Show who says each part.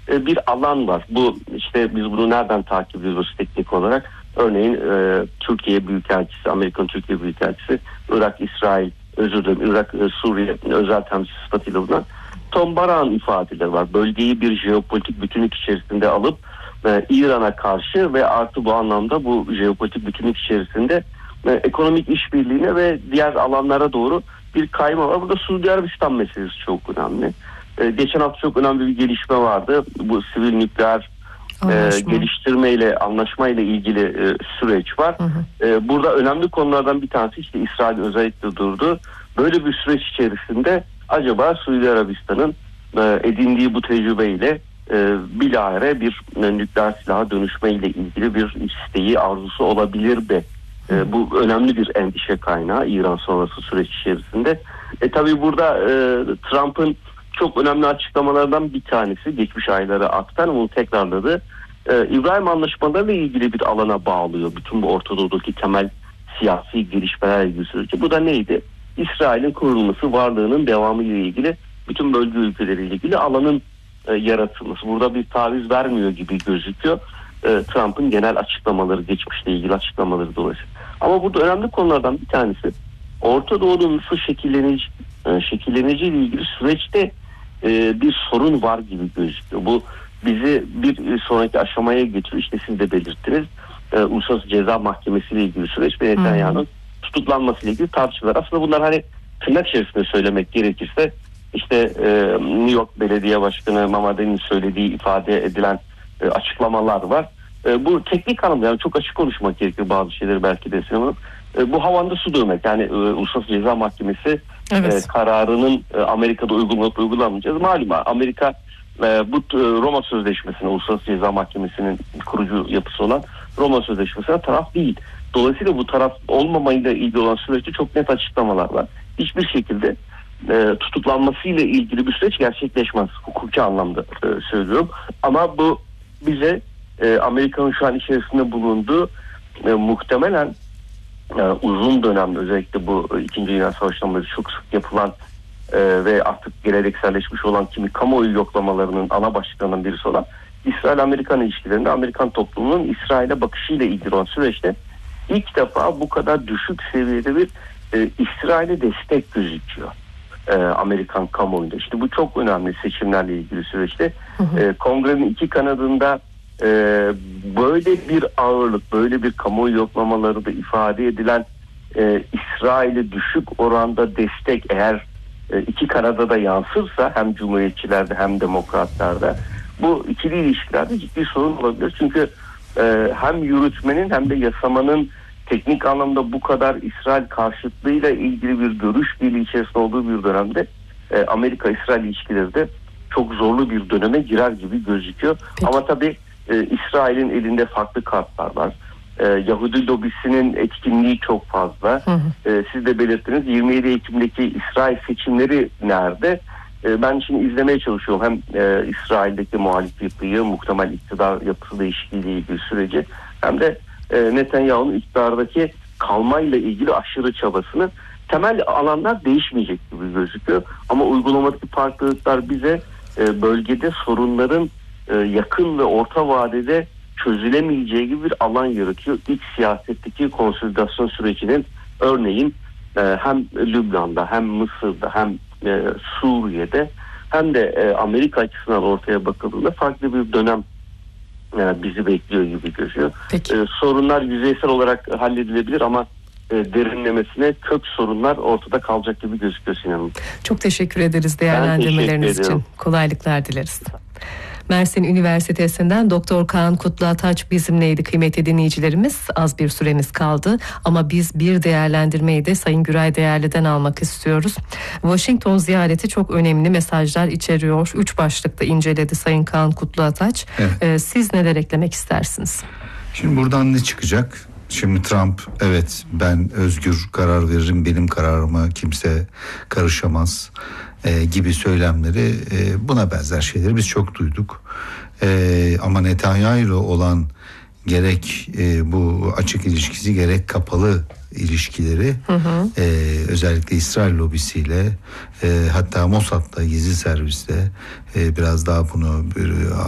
Speaker 1: bir alan var. Bu işte biz bunu nereden takip ediyoruz teknik olarak? Örneğin Türkiye Büyükelçisi, Amerikan Türkiye Büyükelçisi, Irak, Suriye özel temsilcisi sıfatıyla bulunan Tom Barak'ın ifadeleri var. Bölgeyi bir jeopolitik bütünlük içerisinde alıp İran'a karşı ve artı bu anlamda bu jeopolitik bütünlük içerisinde ekonomik işbirliğine ve diğer alanlara doğru bir kayma var. Burada Suudi Arabistan meselesi çok önemli. Geçen hafta çok önemli bir gelişme vardı. Bu sivil nükleer geliştirmeyle, anlaşmayla ilgili süreç var. Burada önemli konulardan bir tanesi işte İsrail özellikle durdu. Böyle bir süreç içerisinde acaba Suudi Arabistan'ın edindiği bu tecrübeyle bilahare bir nükleer silaha dönüşmeyle ilgili bir isteği, arzusu olabilir mi? Bu önemli bir endişe kaynağı İran sonrası süreç içerisinde. Tabii burada Trump'ın çok önemli açıklamalardan bir tanesi, geçmiş aylara aktan bunu tekrarladı. İbrahim Anlaşmaları ile ilgili bir alana bağlıyor bütün bu Orta Doğu'daki temel siyasi gelişmelerle ilgili süreci. Bu da neydi? İsrail'in kurulması, varlığının devamı ile ilgili bütün bölge ülkeleriyle ilgili alanın yaratılması. Burada bir taviz vermiyor gibi gözüküyor. Trump'ın genel açıklamaları, geçmişle ilgili açıklamaları dolayısıyla. Ama burada önemli konulardan bir tanesi Orta Doğu'nun nasıl şekilleneceği ile ilgili süreçte bir sorun var gibi gözüküyor. Bu bizi bir sonraki aşamaya getiriyor. İşte siz de belirttiniz. Uluslararası Ceza Mahkemesi ile ilgili süreç ve Netanyahu'nun tutuklanması ile ilgili tartışmalar. Aslında bunlar hani tırnak içerisinde söylemek gerekirse işte New York Belediye Başkanı Mahmoud'un söylediği ifade edilen açıklamalar var. Bu teknik anlamda yani çok açık konuşmak gerekir bazı şeyleri belki de sinemanın. Bu havanda su dövmek yani Uluslararası Ceza Mahkemesi kararının Amerika'da uygulanıp uygulanmayacağız. Malum Amerika bu Roma Sözleşmesi'ne, Uluslararası Ceza Mahkemesi'nin kurucu yapısı olan Roma Sözleşmesi'ne taraf değil. Dolayısıyla bu taraf olmamayla ilgili olan süreçte çok net açıklamalar var. Hiçbir şekilde tutuklanmasıyla ilgili bir süreç gerçekleşmez. Hukuki anlamda söylüyorum. Ama bu bize Amerika'nın şu an içerisinde bulunduğu muhtemelen uzun dönemde özellikle bu 2. Dünya Savaşı'ndan beri çok sık yapılan ve artık gelenekselleşmiş olan kimi kamuoyu yoklamalarının ana başlıklarından birisi olan İsrail-Amerikan ilişkilerinde Amerikan toplumunun İsrail'e bakışıyla ilgili olan süreçte ilk defa bu kadar düşük seviyede bir İsrail'e destek gözüküyor. Amerikan kamuoyunda. İşte bu çok önemli seçimlerle ilgili süreçte. Kongrenin iki kanadında böyle bir ağırlık, böyle bir kamuoyu yoklamaları da ifade edilen İsrail'e düşük oranda destek eğer iki kanada da yansırsa hem Cumhuriyetçilerde hem Demokratlarda bu ikili ilişkilerde ciddi sorun olabilir. Çünkü hem yürütmenin hem de yasamanın teknik anlamda bu kadar İsrail karşıtlığıyla ilgili bir görüş birliği içerisinde olduğu bir dönemde Amerika-İsrail ilişkileri de çok zorlu bir döneme girer gibi gözüküyor. Peki. Ama tabii İsrail'in elinde farklı kartlar var. Yahudi lobisinin etkinliği çok fazla. Siz de belirttiniz 27 Ekim'deki İsrail seçimleri nerede? Ben şimdi izlemeye çalışıyorum hem İsrail'deki muhalif yapıyı, muhtemel iktidar yapısı değişikliğiyle ilgili süreci hem de Netanyahu'nun iktidardaki kalmayla ilgili aşırı çabasını. Temel alanlar değişmeyecek gibi gözüküyor. Ama uygulamadaki farklılıklar bize bölgede sorunların yakın ve orta vadede çözülemeyeceği gibi bir alan yaratıyor. İç siyasetteki konsolidasyon sürecinin örneğin hem Lübnan'da hem Mısır'da hem Suriye'de hem de Amerika açısından ortaya bakıldığında farklı bir dönem bizi bekliyor gibi gözüküyor. Sorunlar yüzeysel olarak halledilebilir ama derinlemesine kök sorunlar ortada kalacak gibi gözüküyor Sinan.
Speaker 2: Çok teşekkür ederiz değerlendirmeleriniz için. Kolaylıklar dileriz. Mersin Üniversitesi'nden Doktor Kaan Kutluataç bizimleydi kıymetli dinleyicilerimiz. Az bir süremiz kaldı ama biz bir değerlendirmeyi de Sayın Güray Değerli'den almak istiyoruz. Washington ziyareti çok önemli mesajlar içeriyor. 3 başlıkta inceledi Sayın Kaan Kutluataç. Evet. Siz neler eklemek istersiniz?
Speaker 3: Şimdi buradan ne çıkacak? Şimdi Trump evet ben özgür karar veririm, benim kararıma kimse karışamaz gibi söylemleri, buna benzer şeyleri biz çok duyduk. Ama Netanyahu ile olan gerek bu açık ilişkisi gerek kapalı ilişkileri özellikle İsrail lobisiyle hatta Mossad'da gizli serviste biraz daha bunu